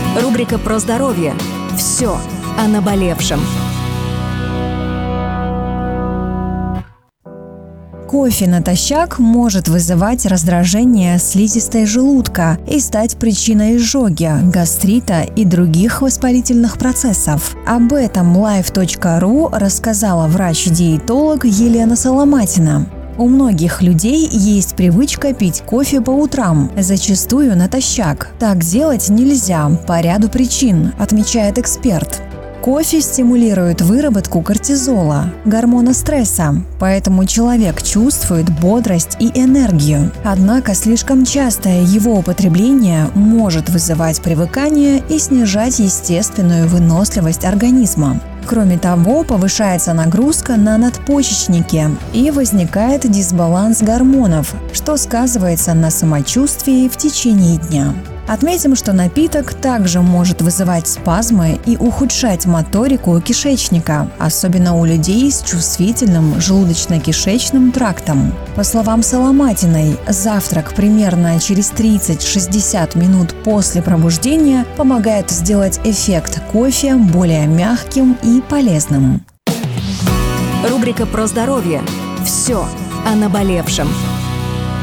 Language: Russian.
Рубрика про здоровье. Все о наболевшем. Кофе натощак может вызывать раздражение слизистой желудка и стать причиной изжоги, гастрита и других воспалительных процессов. Об этом life.ru рассказала врач-диетолог Елена Соломатина. У многих людей есть привычка пить кофе по утрам, зачастую натощак. Так делать нельзя по ряду причин, отмечает эксперт. Кофе стимулирует выработку кортизола, гормона стресса, поэтому человек чувствует бодрость и энергию. Однако слишком частое его употребление может вызывать привыкание и снижать естественную выносливость организма. Кроме того, повышается нагрузка на надпочечники и возникает дисбаланс гормонов, что сказывается на самочувствии в течение дня. Отметим, что напиток также может вызывать спазмы и ухудшать моторику кишечника, особенно у людей с чувствительным желудочно-кишечным трактом. По словам Соломатиной, завтрак примерно через 30-60 минут после пробуждения помогает сделать эффект кофе более мягким и полезным. Рубрика про здоровье. Все о наболевшем.